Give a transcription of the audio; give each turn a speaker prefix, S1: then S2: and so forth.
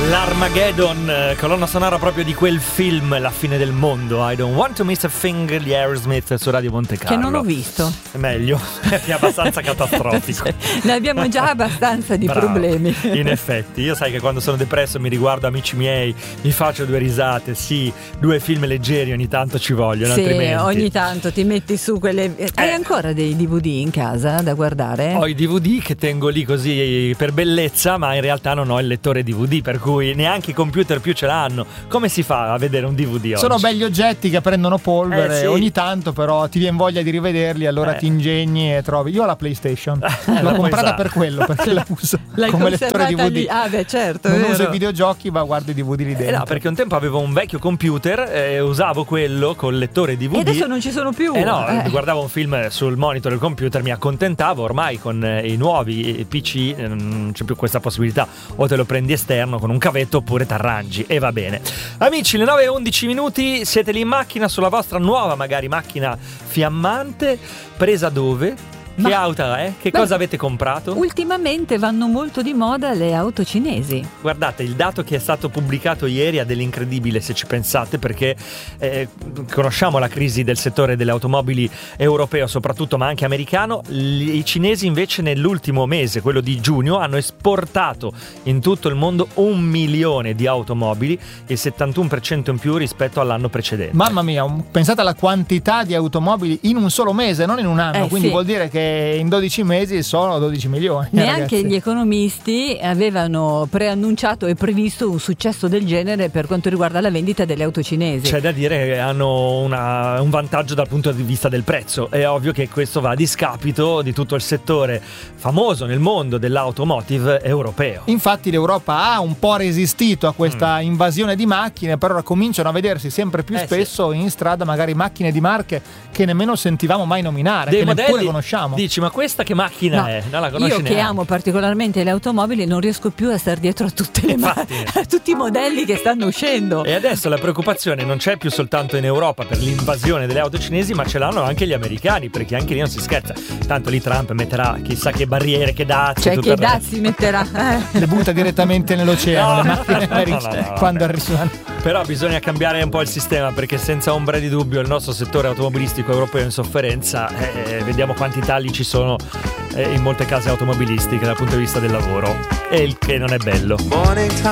S1: L'Armageddon, colonna sonora proprio di quel film, La fine del mondo. I don't want to miss a thing di Aerosmith su Radio Monte Carlo.
S2: Che non ho visto.
S1: È meglio, è abbastanza catastrofico.
S2: Ne abbiamo già abbastanza di problemi.
S1: In effetti, io sai che quando sono depresso mi riguardo amici miei, mi faccio due risate, sì, due film leggeri ogni tanto ci vogliono,
S2: sì,
S1: altrimenti.
S2: Ogni tanto ti metti su quelle. Hai ancora dei DVD in casa da guardare?
S1: Ho i DVD che tengo lì così per bellezza, ma in realtà non ho il lettore DVD, per cui neanche i computer più ce l'hanno. Come si fa a vedere un DVD oggi?
S3: Sono belli oggetti che prendono polvere,
S1: sì.
S3: Ogni tanto però ti viene voglia di rivederli, allora ti ingegni e trovi. Io ho la PlayStation, l'ho comprata per quello, perché la uso come lettore DVD.
S2: Lì. Ah beh, certo.
S3: Non uso i videogiochi, ma guardo i DVD lì dentro.
S1: No, perché un tempo avevo un vecchio computer e usavo quello col lettore DVD.
S2: E adesso non ci sono più.
S1: Guardavo un film sul monitor del computer, mi accontentavo. Ormai con i nuovi PC non c'è più questa possibilità, o te lo prendi esterno con un cavetto oppure t'arrangi e va bene. Amici, le 9:11 minuti, siete lì in macchina sulla vostra nuova magari macchina fiammante, presa dove? Che auto è? Che cosa avete comprato?
S2: Ultimamente vanno molto di moda le auto cinesi.
S1: Guardate, il dato che è stato pubblicato ieri ha dell'incredibile, se ci pensate, perché conosciamo la crisi del settore delle automobili europeo soprattutto, ma anche americano. I cinesi invece nell'ultimo mese, quello di giugno, hanno esportato in tutto il mondo 1 milione di automobili, il 71% in più rispetto all'anno precedente.
S3: Mamma mia, pensate alla quantità di automobili in un solo mese, non in un anno, quindi vuol dire che in 12 mesi sono 12 milioni.
S2: Neanche
S3: ragazzi.
S2: Gli economisti avevano preannunciato e previsto un successo del genere per quanto riguarda la vendita delle auto cinesi.
S1: C'è da dire che hanno un vantaggio dal punto di vista del prezzo. È ovvio che questo va a discapito di tutto il settore famoso nel mondo dell'automotive europeo.
S3: Infatti l'Europa ha un po' resistito a questa invasione di macchine, però ora cominciano a vedersi sempre più spesso in strada magari macchine di marche che nemmeno sentivamo mai nominare,
S1: dei
S3: che
S1: modelli,
S3: neppure conosciamo.
S1: Dici, ma questa che macchina è? Non la conosci
S2: io
S1: neanche.
S2: Che amo particolarmente le automobili non riesco più a stare dietro a tutte le a tutti i modelli che stanno uscendo.
S1: E adesso la preoccupazione non c'è più soltanto in Europa per l'invasione delle auto cinesi, ma ce l'hanno anche gli americani, perché anche lì non si scherza. Tanto lì Trump metterà chissà che barriere, che dazi.
S2: Cioè che dazi metterà.
S3: Le butta direttamente nell'oceano, le macchine americane quando arrivano.
S1: Però bisogna cambiare un po' il sistema, perché senza ombra di dubbio il nostro settore automobilistico europeo è in sofferenza. Vediamo quanti tagli ci sono in molte case automobilistiche dal punto di vista del lavoro, e il che non è bello.